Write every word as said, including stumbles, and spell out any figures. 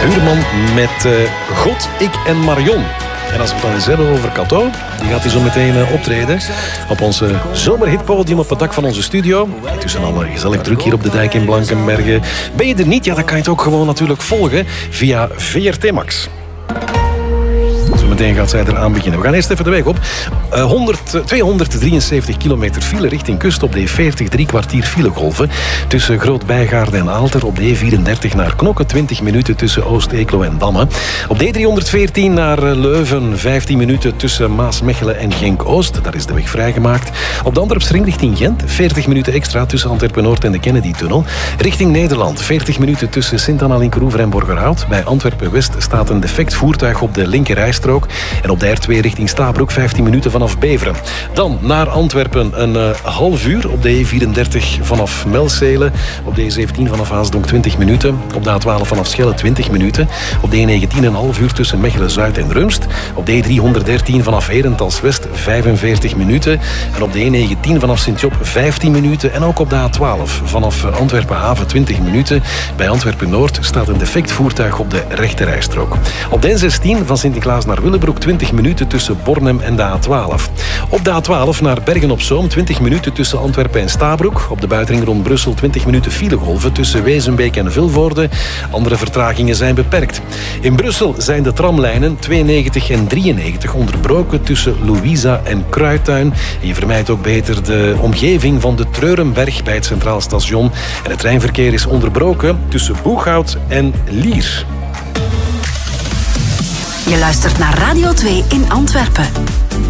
Huurman met uh, God, ik en Marion. En als we het dan eens hebben over Kato, die gaat hij zo meteen uh, optreden op onze zomerhitpodium op het dak van onze studio. Intussen al uh, gezellig druk hier op de dijk in Blankenberge. Ben je er niet? Ja, dan kan je het ook gewoon natuurlijk volgen via V R T Max. Meteen gaat zij eraan beginnen. We gaan eerst even de weg op. Uh, honderd, tweehonderddrieënzeventig kilometer file richting kust op de E veertig, drie kwartier filegolven. Tussen Groot-Bijgaarde en Aalter. Op de E vierendertig naar Knokke, twintig minuten tussen Oost-Eeklo en Damme. Op de E driehonderdveertien naar Leuven, vijftien minuten tussen Maasmechelen en Genk-Oost. Daar is de weg vrijgemaakt. Op de Antwerpsring richting Gent, veertig minuten extra tussen Antwerpen-Noord en de Kennedy-tunnel. Richting Nederland, veertig minuten tussen Sint-Anna-Linkeroever en Borgerhout. Bij Antwerpen-West staat een defect voertuig op de linkerrijstrook. En op de R twee richting Stabroek vijftien minuten vanaf Beveren. Dan naar Antwerpen een uh, half uur op de E vierendertig vanaf Melcelen. Op de E zeventien vanaf Haasdonk twintig minuten. Op de A twaalf vanaf Schelle twintig minuten. Op de E negentien een half uur tussen Mechelen-Zuid en Rumst. Op de E driehonderddertien vanaf Herentals-West vijfenveertig minuten. En op de E negentien vanaf Sint-Job vijftien minuten. En ook op de A twaalf vanaf Antwerpen-Haven twintig minuten. Bij Antwerpen-Noord staat een defect voertuig op de rechterrijstrook. Op de N zestien van Sint-Niklaas naar Willebroek twintig minuten tussen Bornem en de A twaalf. Op de A twaalf naar Bergen-op-Zoom twintig minuten tussen Antwerpen en Stabroek. Op de buitenring rond Brussel twintig minuten filegolven tussen Wezenbeek en Vilvoorde. Andere vertragingen zijn beperkt. In Brussel zijn de tramlijnen tweeënnegentig en drieënnegentig onderbroken tussen Louisa en Kruittuin. En je vermijdt ook beter de omgeving van de Treurenberg bij het Centraal Station. En het treinverkeer is onderbroken tussen Boeghout en Lier. Je luistert naar Radio twee in Antwerpen.